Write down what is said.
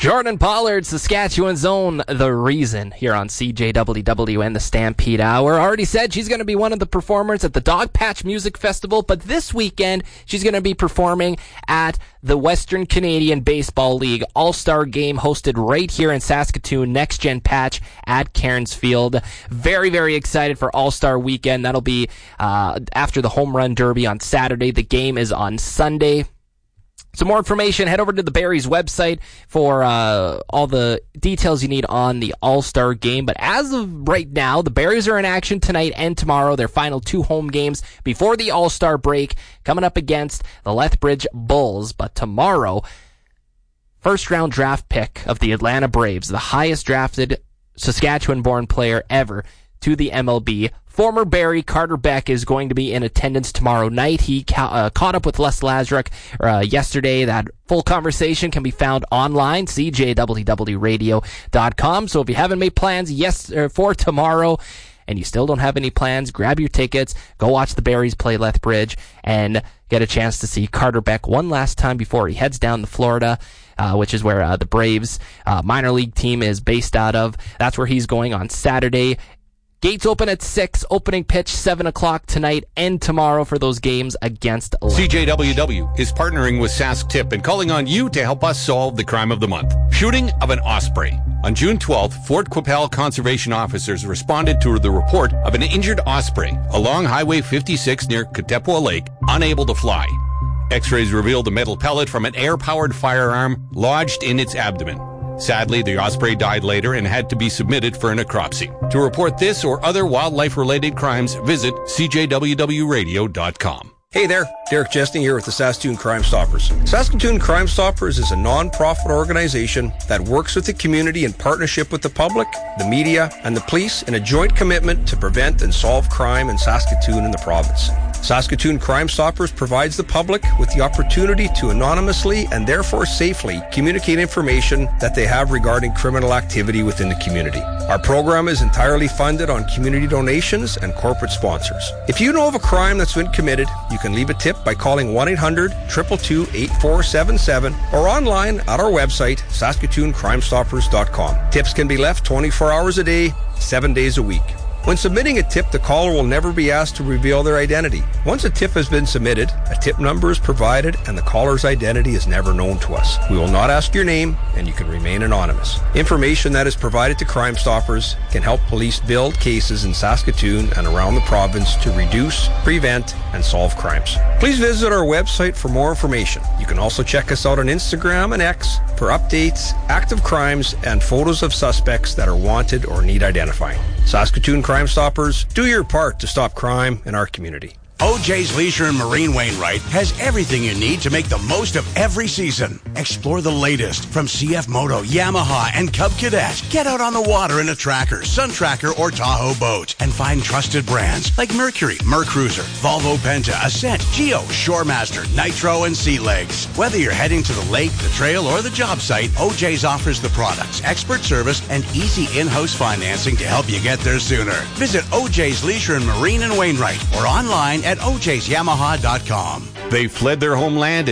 Jordan Pollard, Saskatchewan's own The Reason, here on CJWW and the Stampede Hour. Already said she's going to be one of the performers at the Dogpatch Music Festival, but this weekend she's going to be performing at the Western Canadian Baseball League All-Star Game, hosted right here in Saskatoon, Next Gen Patch at Cairns Field. Very, very excited for All-Star Weekend. That'll be after the Home Run Derby on Saturday. The game is on Sunday. Some more information, head over to the Barries website for all the details you need on the All-Star Game. But as of right now, the Barries are in action tonight and tomorrow, their final two home games before the All-Star break, coming up against the Lethbridge Bulls. But tomorrow, first-round draft pick of the Atlanta Braves, the highest drafted Saskatchewan-born player ever to the MLB, former Barrie Carter Beck, is going to be in attendance tomorrow night. He caught up with Les Lazaruk yesterday. That full conversation can be found online, cjwwradio.com. So if you haven't made plans for tomorrow and you still don't have any plans, grab your tickets, go watch the Barries play Lethbridge, and get a chance to see Carter Beck one last time before he heads down to Florida, which is where the Braves minor league team is based out of. That's where he's going on Saturday. Gates open at 6, opening pitch 7 o'clock tonight and tomorrow for those games against CJWW is partnering with Sask Tip and calling on you to help us solve the crime of the month. Shooting of an osprey. On June 12th, Fort Qu'Appelle conservation officers responded to the report of an injured osprey along Highway 56 near Katepwa Lake, unable to fly. X-rays revealed a metal pellet from an air-powered firearm lodged in its abdomen. Sadly, the osprey died later and had to be submitted for a necropsy. To report this or other wildlife-related crimes, visit cjwwradio.com. Hey there, Derek Chesney here with the Saskatoon Crime Stoppers. Saskatoon Crime Stoppers is a non-profit organization that works with the community in partnership with the public, the media, and the police in a joint commitment to prevent and solve crime in Saskatoon and the province. Saskatoon Crime Stoppers provides the public with the opportunity to anonymously and therefore safely communicate information that they have regarding criminal activity within the community. Our program is entirely funded on community donations and corporate sponsors. If you know of a crime that's been committed, you can leave a tip by calling 1-800-222-8477 or online at our website, saskatooncrimestoppers.com. Tips can be left 24 hours a day, 7 days a week. When submitting a tip, the caller will never be asked to reveal their identity. Once a tip has been submitted, a tip number is provided and the caller's identity is never known to us. We will not ask your name and you can remain anonymous. Information that is provided to Crime Stoppers can help police build cases in Saskatoon and around the province to reduce, prevent, and solve crimes. Please visit our website for more information. You can also check us out on Instagram and X for updates, active crimes, and photos of suspects that are wanted or need identifying. Saskatoon Crime Stoppers, do your part to stop crime in our community. OJ's Leisure and Marine Wainwright has everything you need to make the most of every season. Explore the latest from CF Moto, Yamaha, and Cub Cadet. Get out on the water in a Tracker, Sun Tracker, or Tahoe boat and find trusted brands like Mercury, Mercruiser, Volvo Penta, Ascent, Geo, Shoremaster, Nitro, and Sea Legs. Whether you're heading to the lake, the trail, or the job site, OJ's offers the products, expert service, and easy in-house financing to help you get there sooner. Visit OJ's Leisure and Marine and Wainwright or online at ojsyamaha.com. They fled their homeland and